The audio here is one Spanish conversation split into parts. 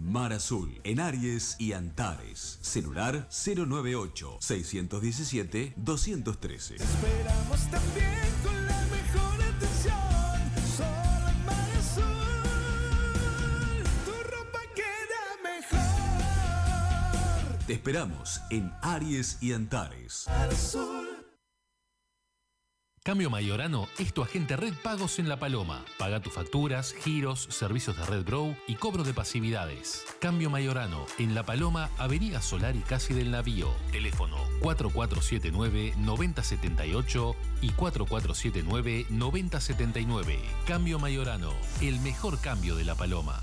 Mar Azul, en Aries y Antares. Celular 098-617-213. Esperamos también con la mejor atención. Solo en Mar Azul, tu ropa queda mejor. Te esperamos en Aries y Antares. Mar Azul. Cambio Mayorano es tu agente Red Pagos en La Paloma. Paga tus facturas, giros, servicios de Red Grow y cobro de pasividades. Cambio Mayorano en La Paloma, Avenida Solari casi del Navío. Teléfono 4479-9078 y 4479-9079. Cambio Mayorano, el mejor cambio de La Paloma.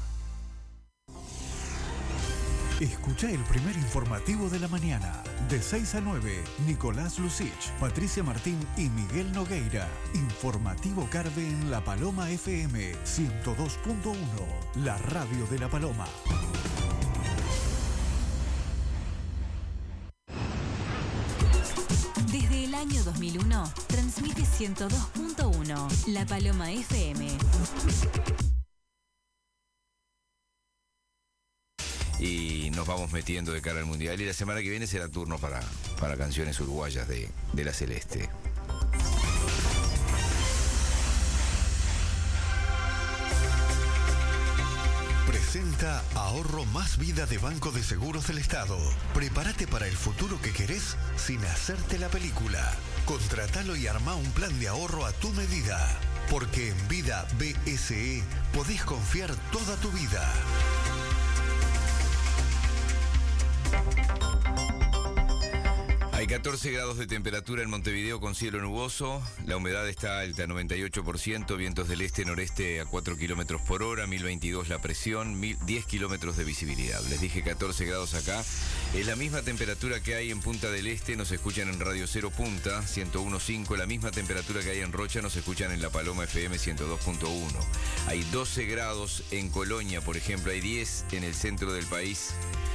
Escucha el primer informativo de la mañana. De 6 a 9, Nicolás Lucich, Patricia Martín y Miguel Nogueira. Informativo Carve en La Paloma FM 102.1, la radio de La Paloma. Desde el año 2001, transmite 102.1, La Paloma FM. Y nos vamos metiendo de cara al Mundial. Y la semana que viene será turno para canciones uruguayas de la Celeste. Presenta Ahorro Más Vida de Banco de Seguros del Estado. Prepárate para el futuro que querés sin hacerte la película. Contratalo y armá un plan de ahorro a tu medida. Porque en Vida BSE podés confiar toda tu vida. Hay 14 grados de temperatura en Montevideo con cielo nuboso, la humedad está alta, 98%, vientos del este-noreste a 4 kilómetros por hora, 1022 la presión, 10 kilómetros de visibilidad. Les dije 14 grados acá, es la misma temperatura que hay en Punta del Este, nos escuchan en Radio Cero Punta, 101.5, la misma temperatura que hay en Rocha, nos escuchan en La Paloma FM 102.1. Hay 12 grados en Colonia, por ejemplo, hay 10 en el centro del país.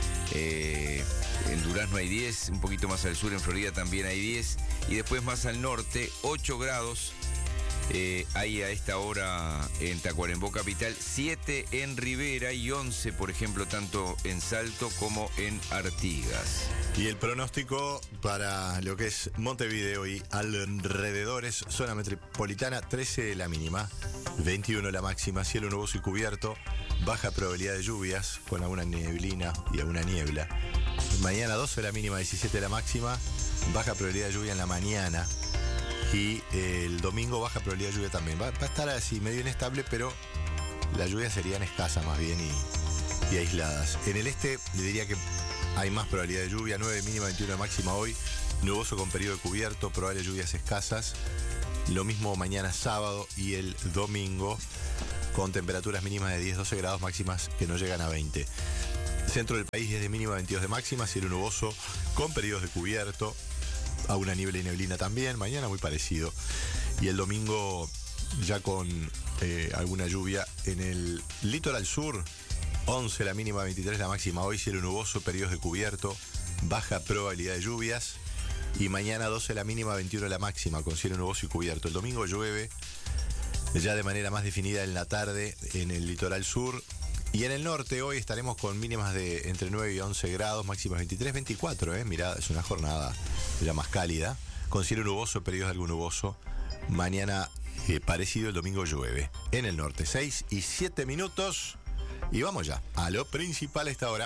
En Durazno hay 10, un poquito más al sur en Florida también hay 10 y después más al norte 8 grados hay a esta hora en Tacuarembó capital, 7 en Rivera y 11 por ejemplo tanto en Salto como en Artigas. Y el pronóstico para lo que es Montevideo y alrededores, zona metropolitana, 13 la mínima, 21 la máxima, cielo nuboso y cubierto, baja probabilidad de lluvias con alguna neblina y alguna niebla. Mañana 12 la mínima, 17 la máxima, baja probabilidad de lluvia en la mañana. Y el domingo baja probabilidad de lluvia también. Va a estar así medio inestable, pero las lluvias serían escasas más bien y aisladas. En el este le diría que hay más probabilidad de lluvia, 9 mínima, 21 máxima hoy, nuboso con periodo de cubierto, probables lluvias escasas. Lo mismo mañana sábado y el domingo, con temperaturas mínimas de 10-12 grados, máximas que no llegan a 20. Centro del país es de mínima 22 de máxima, cielo nuboso con periodos de cubierto, a una niebla y neblina también, mañana muy parecido. Y el domingo ya con alguna lluvia en el litoral sur, 11 la mínima, 23 la máxima hoy, cielo nuboso, periodos de cubierto, baja probabilidad de lluvias. Y mañana 12 la mínima, 21 la máxima, con cielo nuboso y cubierto. El domingo llueve ya de manera más definida en la tarde en el litoral sur. Y en el norte hoy estaremos con mínimas de entre 9 y 11 grados, máximas 23, 24, mirá, es una jornada ya más cálida, con cielo nuboso, periodos de algo nuboso. Mañana parecido, el domingo llueve. En el norte, 6 y 7 minutos. Y vamos ya a lo principal a esta hora.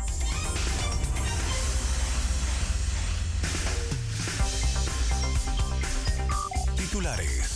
Titulares.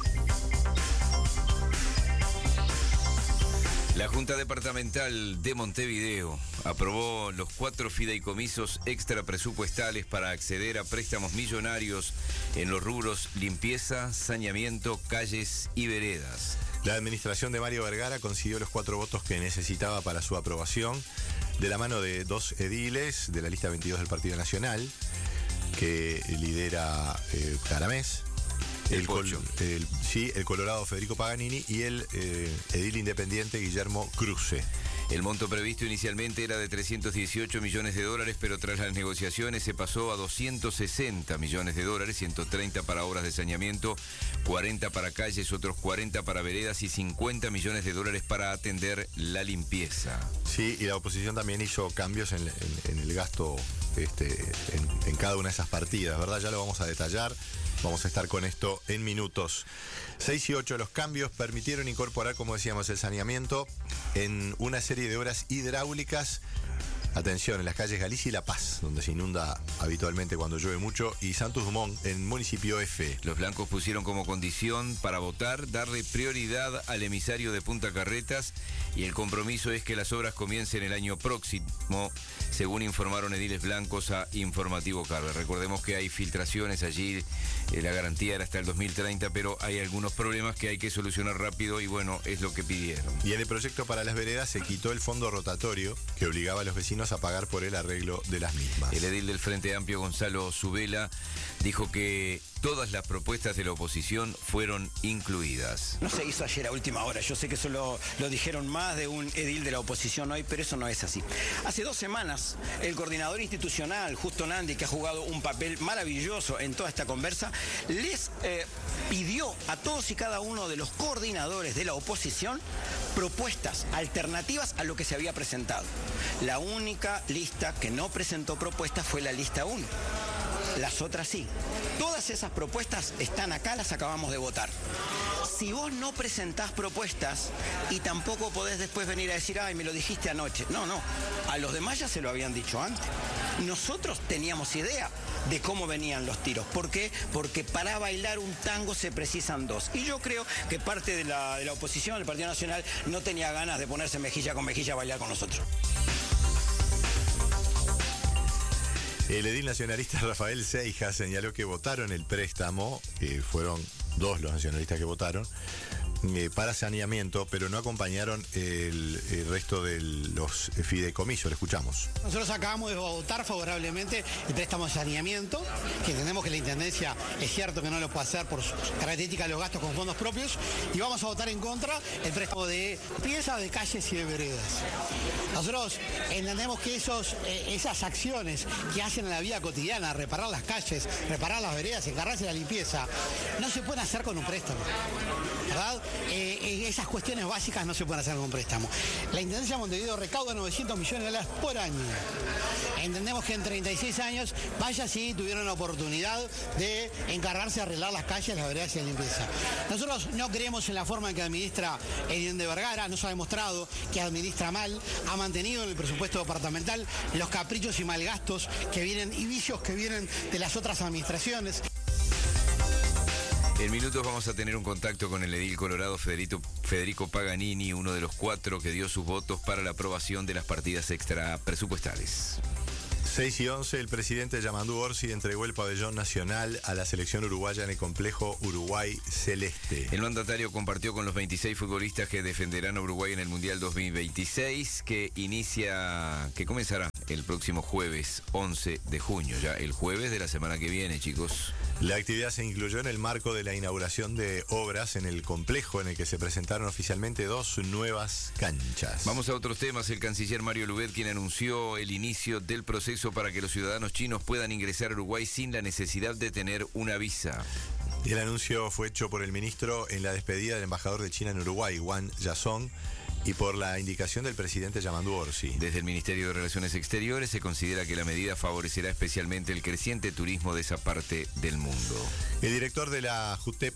La Junta Departamental de Montevideo aprobó los 4 fideicomisos extrapresupuestales para acceder a préstamos millonarios en los rubros limpieza, saneamiento, calles y veredas. La administración de Mario Vergara consiguió los 4 votos que necesitaba para su aprobación, de la mano de 2 ediles de la lista 22 del Partido Nacional, que lidera Caramés. El Colorado Federico Paganini y el edil independiente Guillermo Cruce. El monto previsto inicialmente era de 318 millones de dólares, pero tras las negociaciones se pasó a 260 millones de dólares, 130 para obras de saneamiento, 40 para calles, otros 40 para veredas y 50 millones de dólares para atender la limpieza. Sí, y la oposición también hizo cambios en el gasto en cada una de esas partidas, ¿verdad? Ya lo vamos a detallar. Vamos a estar con esto en minutos. 6 y 8, los cambios permitieron incorporar, como decíamos, el saneamiento en una serie de obras hidráulicas. Atención, en las calles Galicia y La Paz, donde se inunda habitualmente cuando llueve mucho, y Santos Dumont, en municipio F. Los blancos pusieron como condición para votar darle prioridad al emisario de Punta Carretas, y el compromiso es que las obras comiencen el año próximo, según informaron ediles blancos a Informativo Carve. Recordemos que hay filtraciones allí, la garantía era hasta el 2030, pero hay algunos problemas que hay que solucionar rápido y bueno, es lo que pidieron. Y en el proyecto para las veredas se quitó el fondo rotatorio que obligaba a los vecinos a pagar por el arreglo de las mismas. El edil del Frente Amplio, Gonzalo Zubela, dijo que todas las propuestas de la oposición fueron incluidas. No se hizo ayer a última hora, yo sé que eso lo dijeron más de un edil de la oposición hoy, pero eso no es así. Hace 2 semanas, el coordinador institucional, Justo Nandi, que ha jugado un papel maravilloso en toda esta conversa, les pidió a todos y cada uno de los coordinadores de la oposición propuestas alternativas a lo que se había presentado. La única lista que no presentó propuestas fue la lista 1. Las otras sí. Todas esas propuestas están acá, las acabamos de votar. Si vos no presentás propuestas y tampoco podés después venir a decir, ay, me lo dijiste anoche. No, a los demás ya se lo habían dicho antes. Nosotros teníamos idea de cómo venían los tiros. ¿Por qué? Porque para bailar un tango se precisan 2. Y yo creo que parte de la oposición, el Partido Nacional, no tenía ganas de ponerse mejilla con mejilla a bailar con nosotros. El edil nacionalista Rafael Seijas señaló que votaron el préstamo, fueron 2 los nacionalistas que votaron, para saneamiento, pero no acompañaron el resto de los fideicomisos. Lo escuchamos. Nosotros acabamos de votar favorablemente el préstamo de saneamiento, que entendemos que la Intendencia es cierto que no lo puede hacer por sus características de los gastos con fondos propios, y vamos a votar en contra el préstamo de piezas, de calles y de veredas. Nosotros entendemos que esas acciones que hacen en la vida cotidiana, reparar las calles, reparar las veredas, encargarse de la limpieza, no se pueden hacer con un préstamo, ¿verdad? Esas cuestiones básicas no se pueden hacer con un préstamo. La Intendencia de Montevideo recauda 900 millones de dólares por año. Entendemos que en 36 años, vaya si tuvieron la oportunidad de encargarse de arreglar las calles, las veredas y la limpieza. Nosotros no creemos en la forma en que administra el intendente Vergara, nos ha demostrado que administra mal, ha mantenido en el presupuesto departamental los caprichos y malgastos que vienen y vicios que vienen de las otras administraciones. En minutos vamos a tener un contacto con el edil colorado Federico Paganini, uno de los 4 que dio sus votos para la aprobación de las partidas extrapresupuestales. 6 y 11, el presidente Yamandu Orsi entregó el pabellón nacional a la selección uruguaya en el complejo Uruguay Celeste. El mandatario compartió con los 26 futbolistas que defenderán a Uruguay en el Mundial 2026, que comenzará el próximo jueves 11 de junio, ya el jueves de la semana que viene, chicos. La actividad se incluyó en el marco de la inauguración de obras en el complejo, en el que se presentaron oficialmente 2 nuevas canchas. Vamos a otros temas. El canciller Mario Lubet, quien anunció el inicio del proceso para que los ciudadanos chinos puedan ingresar a Uruguay sin la necesidad de tener una visa. El anuncio fue hecho por el ministro en la despedida del embajador de China en Uruguay, Wang Yasong, y por la indicación del presidente Yamandu Orsi. Desde el Ministerio de Relaciones Exteriores se considera que la medida favorecerá especialmente el creciente turismo de esa parte del mundo. El director de la JUTEP,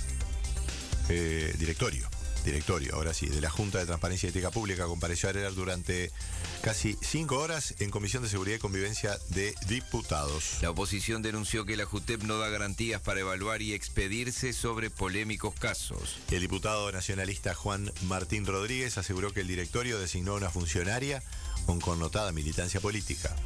directorio, ahora sí, de la Junta de Transparencia y Ética Pública, compareció ayer durante casi 5 horas en Comisión de Seguridad y Convivencia de Diputados. La oposición denunció que la JUTEP no da garantías para evaluar y expedirse sobre polémicos casos. El diputado nacionalista Juan Martín Rodríguez aseguró que el directorio designó a una funcionaria con connotada militancia política.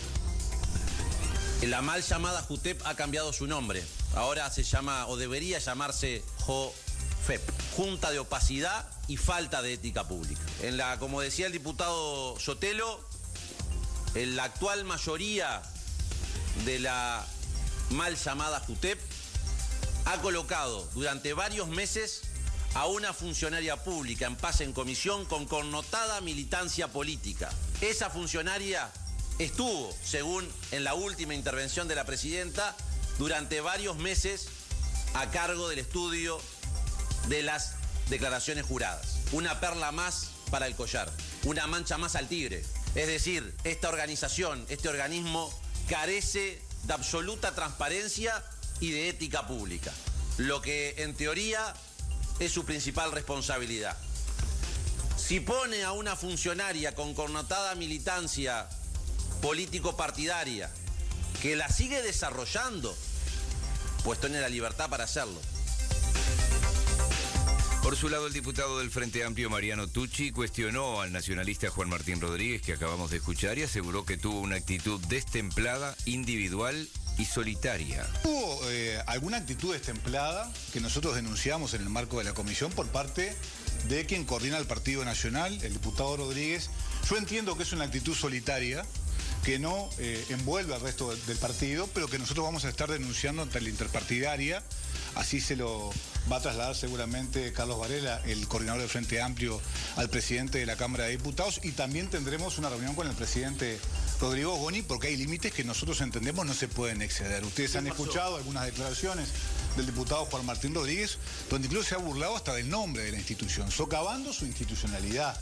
La mal llamada JUTEP ha cambiado su nombre. Ahora se llama, o debería llamarse, JOFEP, Junta de Opacidad y Falta de Ética Pública. Como decía el diputado Sotelo, en la actual mayoría de la mal llamada JUTEP ha colocado durante varios meses a una funcionaria pública en paz en comisión con connotada militancia política. Esa funcionaria estuvo, según en la última intervención de la presidenta, durante varios meses a cargo del estudio de las declaraciones juradas. Una perla más para el collar, una mancha más al tigre. Es decir, esta organización, este organismo carece de absoluta transparencia y de ética pública, lo que en teoría es su principal responsabilidad. Si pone a una funcionaria con connotada militancia político-partidaria que la sigue desarrollando, pues tiene la libertad para hacerlo. Por su lado, el diputado del Frente Amplio, Mariano Tucci, cuestionó al nacionalista Juan Martín Rodríguez, que acabamos de escuchar, y aseguró que tuvo una actitud destemplada, individual y solitaria. Hubo alguna actitud destemplada que nosotros denunciamos en el marco de la comisión por parte de quien coordina el Partido Nacional, el diputado Rodríguez. Yo entiendo que es una actitud solitaria, que no envuelve al resto del partido, pero que nosotros vamos a estar denunciando ante la interpartidaria. Así se lo va a trasladar seguramente Carlos Varela, el coordinador del Frente Amplio, al presidente de la Cámara de Diputados, y también tendremos una reunión con el presidente Rodrigo Goni, porque hay límites que nosotros entendemos no se pueden exceder. Ustedes han escuchado algunas declaraciones del diputado Juan Martín Rodríguez, donde incluso se ha burlado hasta del nombre de la institución, socavando su institucionalidad.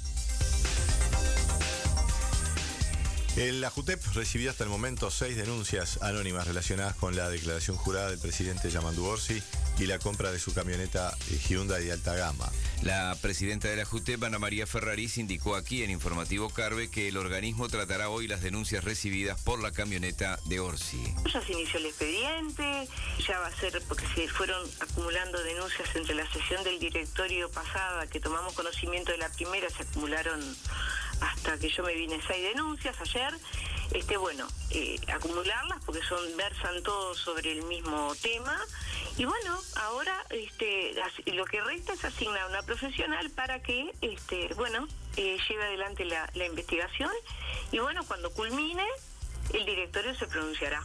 La JUTEP recibió hasta el momento 6 denuncias anónimas relacionadas con la declaración jurada del presidente Yamandu Orsi y la compra de su camioneta Hyundai de alta gama. La presidenta de la JUTEP, Ana María Ferraris, indicó aquí en Informativo Carve que el organismo tratará hoy las denuncias recibidas por la camioneta de Orsi. Ya se inició el expediente, ya va a ser, porque se fueron acumulando denuncias entre la sesión del directorio pasada, que tomamos conocimiento de la primera, se acumularon hasta que yo me vine 6 denuncias ayer. Acumularlas porque versan todos sobre el mismo tema. Y bueno, ahora lo que resta es asignar a una profesional para que lleve adelante la investigación. Y bueno, cuando culmine, el directorio se pronunciará.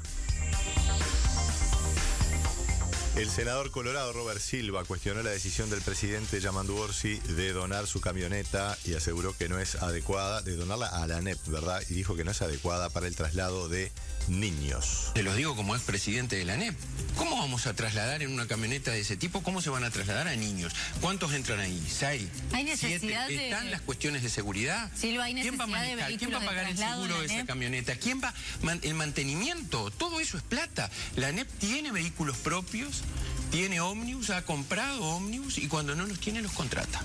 El senador colorado Robert Silva cuestionó la decisión del presidente Yamandu Orsi de donar su camioneta y aseguró que no es adecuada, de donarla a la ANEP, ¿verdad? Y dijo que no es adecuada para el traslado de niños. Te los digo como expresidente de la ANEP. ¿Cómo vamos a trasladar en una camioneta de ese tipo? ¿Cómo se van a trasladar a niños? ¿Cuántos entran ahí? 6. ¿Hay necesidad 7. de...? ¿Están las cuestiones de seguridad? Sí, hay ¿Quién va a manejar? ¿Quién va a pagar el seguro de esa camioneta? ¿Quién va el mantenimiento? Todo eso es plata. La ANEP tiene vehículos propios, tiene ómnibus, ha comprado ómnibus y cuando no los tiene los contrata.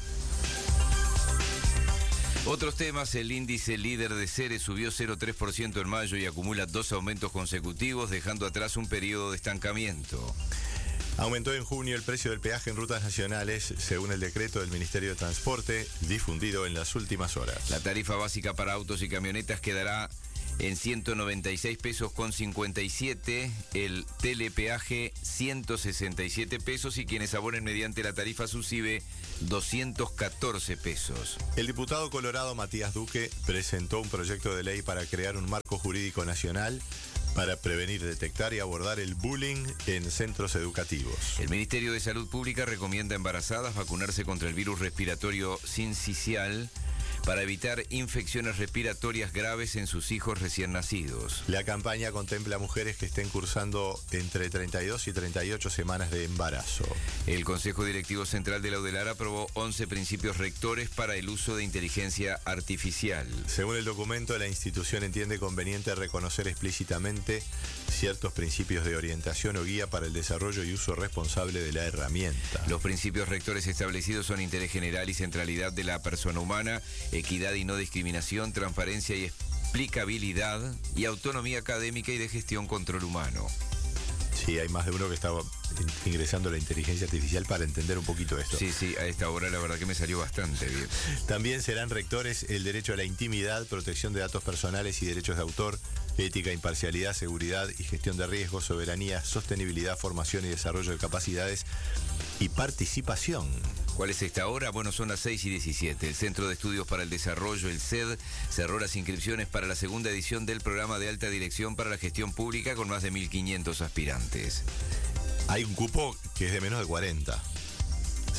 Otros temas: el índice líder de Ceres subió 0,3% en mayo y acumula 2 aumentos consecutivos, dejando atrás un periodo de estancamiento. Aumentó en junio el precio del peaje en rutas nacionales, según el decreto del Ministerio de Transporte, difundido en las últimas horas. La tarifa básica para autos y camionetas quedará en 196 pesos con 57, el telepeaje 167 pesos y quienes abonen mediante la tarifa SUSIBE 214 pesos. El diputado colorado Matías Duque presentó un proyecto de ley para crear un marco jurídico nacional para prevenir, detectar y abordar el bullying en centros educativos. El Ministerio de Salud Pública recomienda a embarazadas vacunarse contra el virus respiratorio sincicial para evitar infecciones respiratorias graves en sus hijos recién nacidos. La campaña contempla a mujeres que estén cursando entre 32 y 38 semanas de embarazo. El Consejo Directivo Central de la UDELAR aprobó 11 principios rectores para el uso de inteligencia artificial. Según el documento, la institución entiende conveniente reconocer explícitamente ciertos principios de orientación o guía para el desarrollo y uso responsable de la herramienta. Los principios rectores establecidos son interés general y centralidad de la persona humana, equidad y no discriminación, transparencia y explicabilidad y autonomía académica y de gestión control humano. Sí, hay más de uno que estaba ingresando a la inteligencia artificial para entender un poquito esto. Sí, a esta hora la verdad que me salió bastante bien. También serán rectores el derecho a la intimidad, protección de datos personales y derechos de autor, ética, imparcialidad, seguridad y gestión de riesgos, soberanía, sostenibilidad, formación y desarrollo de capacidades y participación. ¿Cuál es esta hora? Bueno, son las 6:17. El Centro de Estudios para el Desarrollo, el CED, cerró las inscripciones para la segunda edición del programa de alta dirección para la gestión pública con más de 1.500 aspirantes. Hay un cupo que es de menos de 40.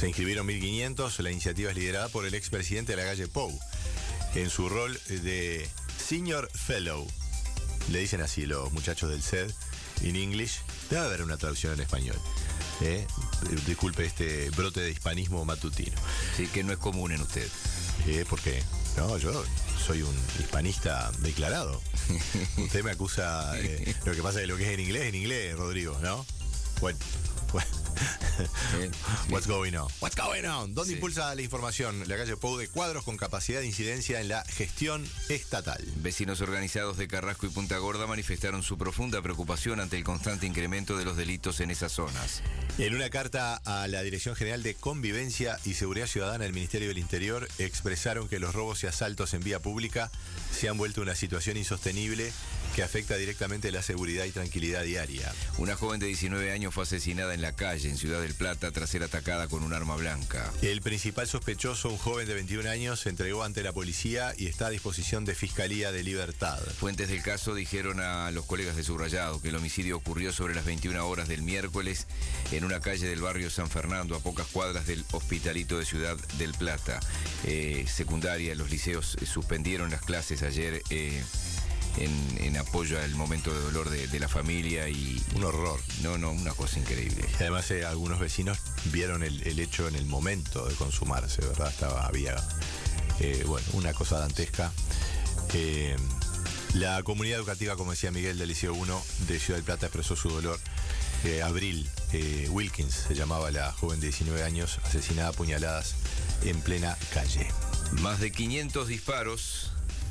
Se inscribieron 1.500, la iniciativa es liderada por el expresidente de la calle Pou, en su rol de Senior Fellow. Le dicen así los muchachos del SED, in English. Debe haber una traducción en español. Disculpe este brote de hispanismo matutino. Sí, que no es común en usted. ¿Por qué? No, yo soy un hispanista declarado. Usted me acusa... lo que pasa es que lo que es en inglés, Rodrigo, ¿no? Bueno. What's going on? What's going on? ¿Dónde impulsa la información? La calle Pou de cuadros con capacidad de incidencia en la gestión estatal. Vecinos organizados de Carrasco y Punta Gorda manifestaron su profunda preocupación ante el constante incremento de los delitos en esas zonas. En una carta a la Dirección General de Convivencia y Seguridad Ciudadana del Ministerio del Interior, expresaron que los robos y asaltos en vía pública se han vuelto una situación insostenible que afecta directamente la seguridad y tranquilidad diaria. Una joven de 19 años fue asesinada en la calle, en Ciudad del Plata, tras ser atacada con un arma blanca. El principal sospechoso, un joven de 21 años, se entregó ante la policía y está a disposición de Fiscalía de Libertad. Fuentes del caso dijeron a los colegas de Subrayado que el homicidio ocurrió sobre las 21 horas del miércoles en una calle del barrio San Fernando, a pocas cuadras del Hospitalito de Ciudad del Plata. Secundaria, los liceos suspendieron las clases ayer en apoyo al momento de dolor de la familia y... Un horror. No, una cosa increíble. Además, algunos vecinos vieron el hecho en el momento de consumarse, ¿verdad? Había una cosa dantesca. La comunidad educativa, como decía Miguel, del Liceo 1 de Ciudad del Plata expresó su dolor. Abril Wilkins se llamaba la joven de 19 años, asesinada a puñaladas en plena calle. Más de 500 disparos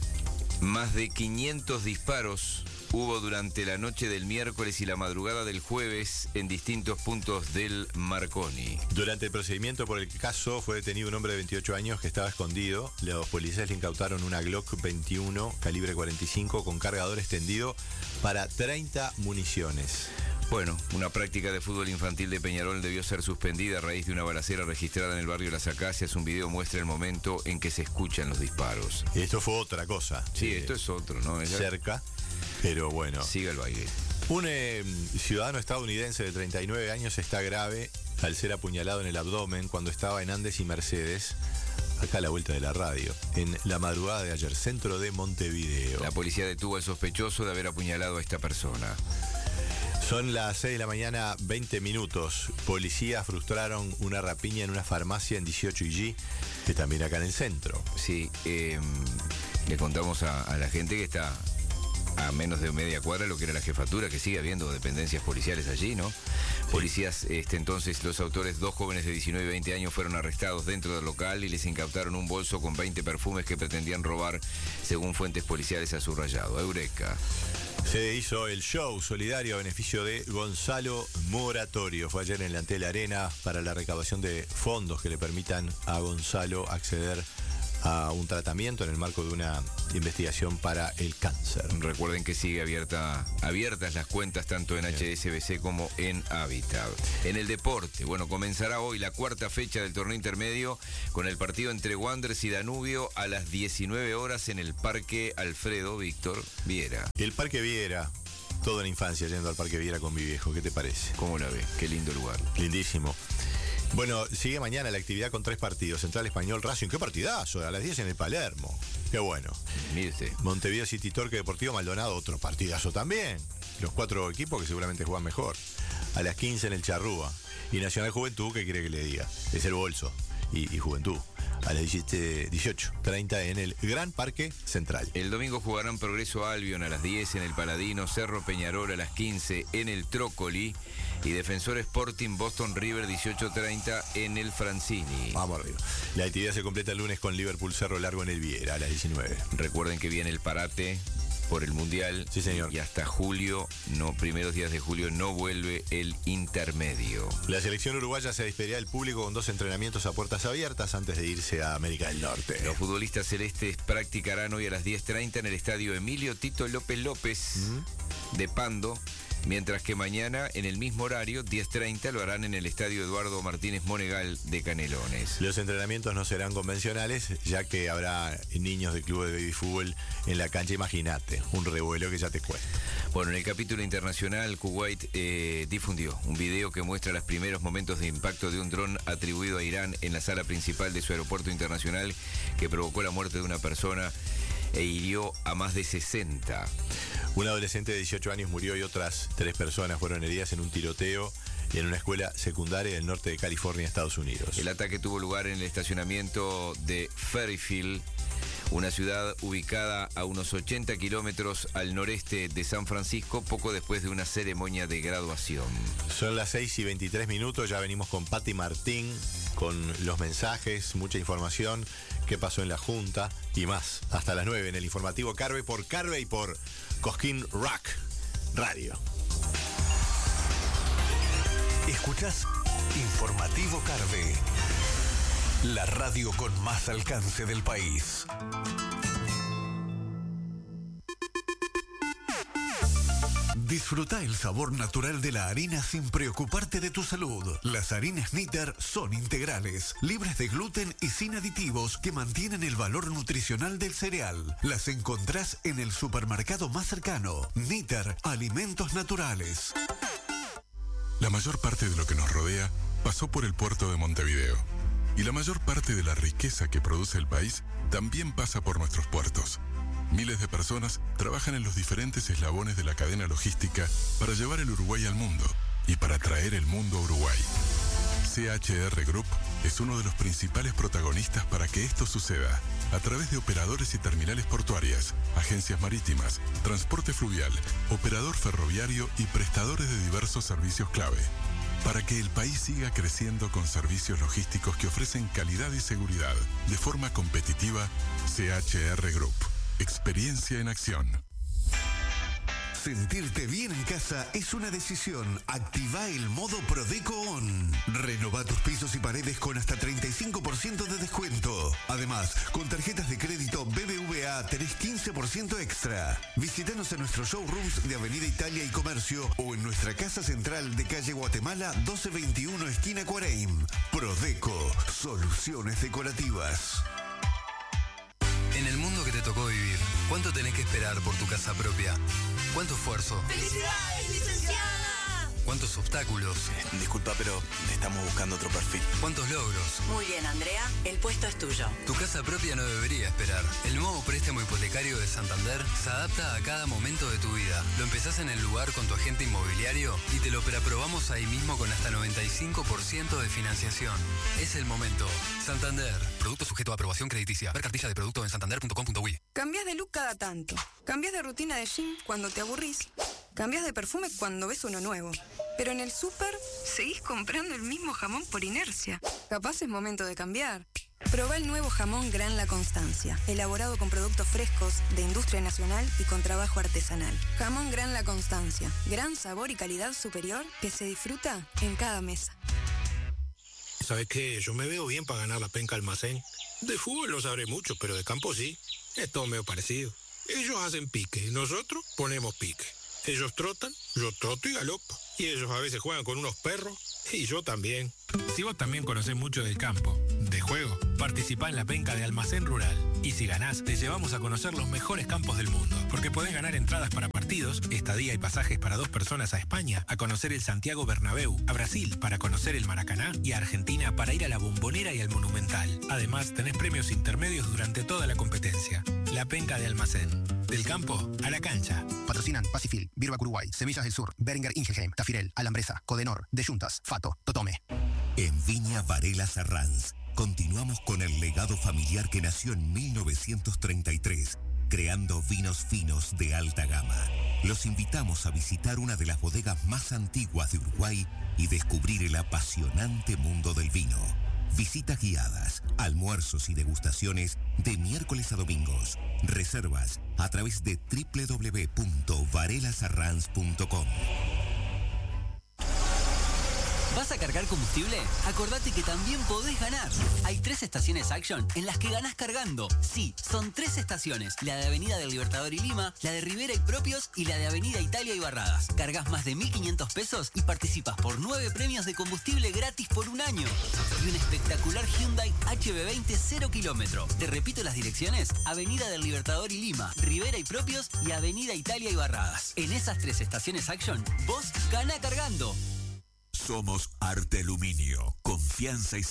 hubo durante la noche del miércoles y la madrugada del jueves en distintos puntos del Marconi. Durante el procedimiento por el caso fue detenido un hombre de 28 años que estaba escondido. Los policías le incautaron una Glock 21 calibre 45 con cargador extendido para 30 municiones. Bueno, una práctica de fútbol infantil de Peñarol debió ser suspendida a raíz de una balacera registrada en el barrio Las Acacias. Un video muestra el momento en que se escuchan los disparos. Y esto fue otra cosa. Sí, esto es otro, ¿no? Cerca, pero bueno. Siga el baile. Un ciudadano estadounidense de 39 años está grave al ser apuñalado en el abdomen cuando estaba en Andes y Mercedes, acá a la vuelta de la radio, en la madrugada de ayer, centro de Montevideo. La policía detuvo al sospechoso de haber apuñalado a esta persona. Son las 6 de la mañana, 20 minutos. Policías frustraron una rapiña en una farmacia en 18 y G, que también acá en el centro. Sí, le contamos a la gente que está a menos de media cuadra lo que era la jefatura, que sigue habiendo dependencias policiales allí, ¿no? Sí. Policías, entonces los autores, 2 jóvenes de 19 y 20 años, fueron arrestados dentro del local y les incautaron un bolso con 20 perfumes que pretendían robar, según fuentes policiales a Subrayado. Eureka. Se hizo el show solidario a beneficio de Gonzalo Moratorio. Fue ayer en la Antel Arena para la recaudación de fondos que le permitan a Gonzalo acceder a un tratamiento en el marco de una investigación para el cáncer. Recuerden que sigue abiertas las cuentas tanto en HSBC como en Habitat. En el deporte, comenzará hoy la 4ª fecha del torneo intermedio con el partido entre Wanderers y Danubio a las 19 horas en el Parque Alfredo Víctor Viera. El Parque Viera, toda la infancia yendo al Parque Viera con mi viejo, ¿qué te parece? ¿Cómo la ves? Qué lindo lugar. Lindísimo. Bueno, sigue mañana la actividad con 3 partidos. Central Español Racing, qué partidazo, a las 10 en el Palermo. Qué bueno. Mírese. Montevideo City Torque Deportivo Maldonado, otro partidazo también. Los 4 equipos que seguramente juegan mejor. A las 15 en el Charrúa. Y Nacional Juventud, ¿qué quiere que le diga? Es el bolso. Y Juventud. A las 18:30 en el Gran Parque Central. El domingo jugarán Progreso Albion a las 10 en el Paladino, Cerro Peñarol a las 15 en el Trócoli y Defensor Sporting Boston River 18:30 en el Francini. Vamos arriba. La actividad se completa el lunes con Liverpool Cerro Largo en el Viera a las 19. Recuerden que viene el parate por el Mundial. Sí, señor. Y hasta julio, primeros días de julio, no vuelve el intermedio. La selección uruguaya se despedirá del público con 2 entrenamientos a puertas abiertas antes de irse a América del Norte. Los futbolistas celestes practicarán hoy a las 10:30 en el estadio Emilio Tito López López de Pando, mientras que mañana en el mismo horario, 10:30, lo harán en el estadio Eduardo Martínez Monegal de Canelones. Los entrenamientos no serán convencionales, ya que habrá niños del club de baby fútbol en la cancha. Imagínate, un revuelo que ya te cuesta. Bueno, en el capítulo internacional, Kuwait difundió un video que muestra los primeros momentos de impacto de un dron atribuido a Irán en la sala principal de su aeropuerto internacional, que provocó la muerte de una persona e hirió a más de 60. Un adolescente de 18 años murió y otras 3 personas fueron heridas en un tiroteo en una escuela secundaria del norte de California, Estados Unidos. El ataque tuvo lugar en el estacionamiento de Fairfield, una ciudad ubicada a unos 80 kilómetros al noreste de San Francisco, poco después de una ceremonia de graduación. Son las 6:23, ya venimos con Patti Martín, con los mensajes, mucha información, qué pasó en la Junta y más. Hasta las 9 en el informativo Carve y por Cosquín Rock Radio. Escuchás Informativo Carve, la radio con más alcance del país. Disfruta el sabor natural de la harina sin preocuparte de tu salud. Las harinas Niter son integrales, libres de gluten y sin aditivos que mantienen el valor nutricional del cereal. Las encontrás en el supermercado más cercano. Niter, alimentos naturales. La mayor parte de lo que nos rodea pasó por el puerto de Montevideo. Y la mayor parte de la riqueza que produce el país también pasa por nuestros puertos. Miles de personas trabajan en los diferentes eslabones de la cadena logística para llevar el Uruguay al mundo y para traer el mundo a Uruguay. CHR Group es uno de los principales protagonistas para que esto suceda, a través de operadores y terminales portuarias, agencias marítimas, transporte fluvial, operador ferroviario y prestadores de diversos servicios clave. Para que el país siga creciendo con servicios logísticos que ofrecen calidad y seguridad de forma competitiva, CHR Group. Experiencia en acción. Sentirte bien en casa es una decisión. Activa el modo Prodeco On. Renova tus pisos y paredes con hasta 35% de descuento. Además, con tarjetas de crédito BBVA tenés 15% extra. Visítanos en nuestros showrooms de Avenida Italia y Comercio o en nuestra casa central de calle Guatemala 1221 esquina Cuareim. Prodeco, soluciones decorativas. En el mundo que te tocó vivir, ¿cuánto tenés que esperar por tu casa propia? ¿Cuánto esfuerzo? ¡Felicidades, licenciada! ¿Cuántos obstáculos? Disculpa, pero estamos buscando otro perfil. ¿Cuántos logros? Muy bien, Andrea, el puesto es tuyo. Tu casa propia no debería esperar. El nuevo préstamo hipotecario de Santander se adapta a cada momento de tu vida. Lo empezás en el lugar con tu agente inmobiliario y te lo preaprobamos ahí mismo con hasta 95% de financiación. Es el momento. Santander. Producto sujeto a aprobación crediticia. Ver cartilla de producto en santander.com.uy. Cambias de look cada tanto. Cambias de rutina de gym cuando te aburrís. Cambias de perfume cuando ves uno nuevo. Pero en el súper seguís comprando el mismo jamón por inercia. Capaz es momento de cambiar. Probá el nuevo jamón Gran La Constancia, elaborado con productos frescos, de industria nacional y con trabajo artesanal. Jamón Gran La Constancia, gran sabor y calidad superior que se disfruta en cada mesa. ¿Sabes qué? Yo me veo bien para ganar la penca almacén. De fútbol no sabré mucho, pero de campo sí. Es todo medio parecido. Ellos hacen pique, nosotros ponemos pique. Ellos trotan, yo troto y galopo. Y ellos a veces juegan con unos perros, y yo también. Si vos también conocés mucho del campo, de juego, participá en la penca de Almacén Rural. Y si ganás, te llevamos a conocer los mejores campos del mundo. Porque podés ganar entradas para partidos, estadía y pasajes para 2 personas a España, a conocer el Santiago Bernabéu, a Brasil para conocer el Maracaná y a Argentina para ir a la Bombonera y al Monumental. Además, tenés premios intermedios durante toda la competencia. La penca de Almacén. Del campo a la cancha. Patrocinan Pacifil, Birbac Uruguay, Semillas del Sur, Beringer Ingelheim, Tafirel, Alambresa, Codenor, De Juntas, Fato, Totome. En Viña Varela Sarranz, continuamos con el legado familiar que nació en 1933, creando vinos finos de alta gama. Los invitamos a visitar una de las bodegas más antiguas de Uruguay y descubrir el apasionante mundo del vino. Visitas guiadas, almuerzos y degustaciones de miércoles a domingos. Reservas a través de www.varelasarranz.com. ¿Vas a cargar combustible? Acordate que también podés ganar. Hay 3 estaciones Action en las que ganás cargando. Sí, son 3 estaciones. La de Avenida del Libertador y Lima, la de Rivera y Propios y la de Avenida Italia y Barradas. Cargas más de 1.500 pesos y participas por 9 premios de combustible gratis por un año. Y un espectacular Hyundai HB20 0 kilómetro. Te repito las direcciones: Avenida del Libertador y Lima, Rivera y Propios y Avenida Italia y Barradas. En esas 3 estaciones Action, vos gana cargando. Somos Arte Aluminio, confianza y